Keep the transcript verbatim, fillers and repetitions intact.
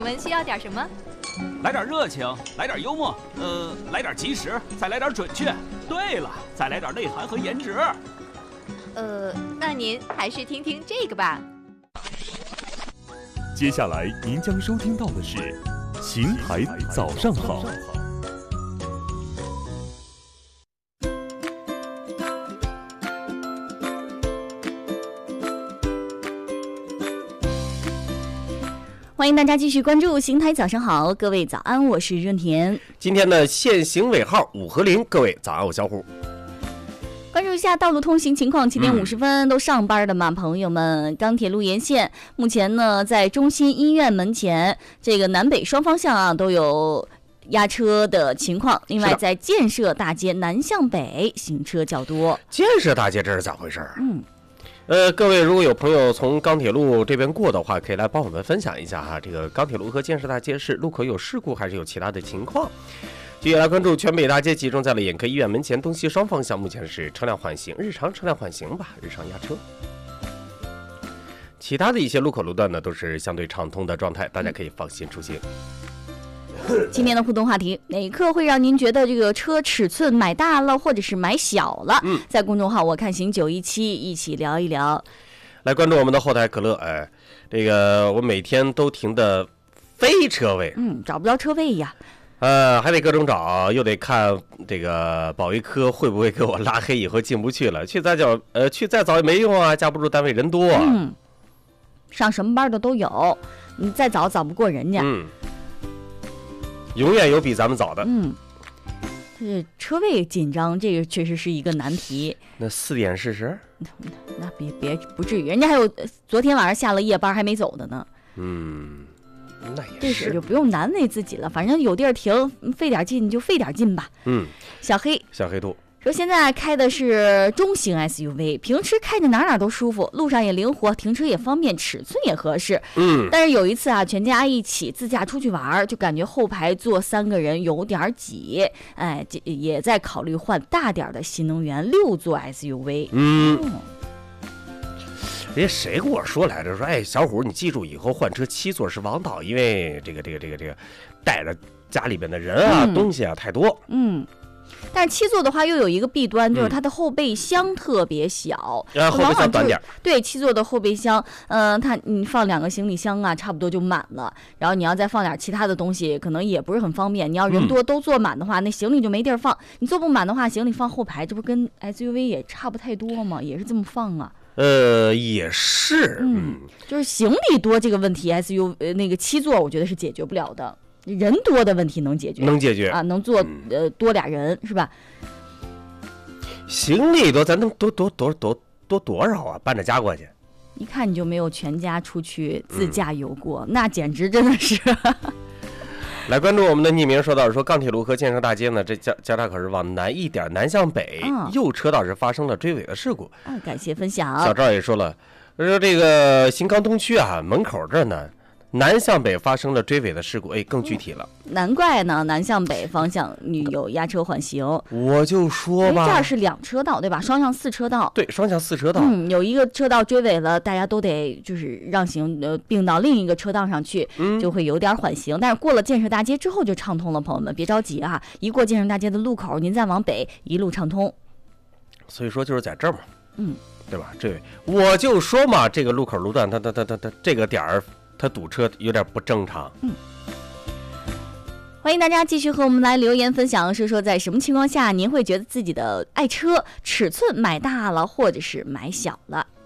你们需要点什么？ 来点热情，来点幽默，呃，来点及时，再来点准确。对了，再来点内涵和颜值。 呃，那您还是听听这个吧。 接下来您将收听到的是《邢台早上好》。 欢迎大家继续关注邢台早上好，各位早安，我是润田。 今天的限行尾号五和零，各位早安，我小虎。 关注一下道路通行情况，七点五十分都上班的嘛，朋友们。钢铁路沿线目前呢，在中心医院门前这个南北双方向啊都有压车的情况。另外，在建设大街南向北行车较多。 建设大街这是咋回事？ 嗯。 呃，各位如果有朋友从钢铁路这边过的话，可以来帮我们分享一下哈，这个钢铁路和建设大街是路口有事故还是有其他的情况？继续来关注全北大街集中在了眼科医院门前东西双方向，目前是车辆缓行，日常车辆缓行吧，日常压车。其他的一些路口路段呢都是相对畅通的状态，大家可以放心出行。 今天的互动话题，哪一刻会让您觉得这个车尺寸买大了或者是买小了？嗯，在公众号我看行九一七一起聊一聊。 来关注我们的后台可乐，哎，这个我每天都停的非车位， 嗯，找不到车位呀。 呃，还得各种找，又得看这个保卫科会不会给我拉黑，以后进不去了。去再早，呃，去再早也没用啊，架不住单位人多。 嗯，上什么班的都有，你再早早不过人家。 嗯。永远有比咱们早的。 嗯，这车位紧张，这个确实是一个难题。 那四点试试？ 那, 那别别不至于，人家还有昨天晚上下了夜班还没走的呢。 嗯，那也是。 这事就不用难为自己了，反正有地儿停，费点劲就费点劲吧。 嗯， 小黑， 小黑兔。 说现在开的是中型 S U V， 平时开着哪哪都舒服，路上也灵活，停车也方便，尺寸也合适。 嗯， 但是有一次啊，全家一起自驾出去玩，就感觉后排坐三个人有点挤，哎，也在考虑换大点的新能源六座 S U V。 嗯。哦，人家谁跟我说来着？说哎，小虎，你记住以后换车七座是王道，因为这个这个这个这个带着家里边的人啊、嗯、东西啊太多。 嗯。但是七座的话又有一个弊端，就是它的后备箱特别小， 然后后备箱短点。 对，七座的后备箱，嗯、呃，它你放两个行李箱啊，差不多就满了。然后你要再放点其他的东西，可能也不是很方便。你要人多都坐满的话，嗯、那行李就没地儿放。你坐不满的话，行李放后排，这不跟 S U V 也差不太多吗？也是这么放啊。 呃，也是， 嗯，就是行李多这个问题 ，S U 呃那个七座我觉得是解决不了的。人多的问题能解决， 能解决啊，能坐呃多俩人是吧？ 行李多，咱能多多多多多多少啊？搬着家过去， 一看你就没有全家出去自驾游过，嗯、那简直真的是。 来关注我们的匿名说到说钢铁路和建设大街呢，这交交叉口是往南一点，南向北，嗯、右车道是发生了追尾的事故。 啊，感谢分享。 小赵也说了，说这个新钢东区啊门口这儿呢。南向北发生了追尾的事故，哎，更具体了。 难怪呢，南向北方向女有压车缓行。 我就说吧， 这儿是两车道对吧？双向四车道。 对，双向四车道。 嗯，有一个车道追尾了，大家都得就是让行呃并到另一个车道上去，嗯、就会有点缓行。但是过了建设大街之后就畅通了，朋友们别着急啊！一过建设大街的路口，您再往北一路畅通。 所以说就是在这儿嘛， 嗯， 对吧？这我就说嘛，这个路口路段，它它它它它这个点儿。它堵车有点不正常。 嗯，欢迎大家继续和我们来留言分享，说说在什么情况下您会觉得自己的爱车尺寸买大了或者是买小了。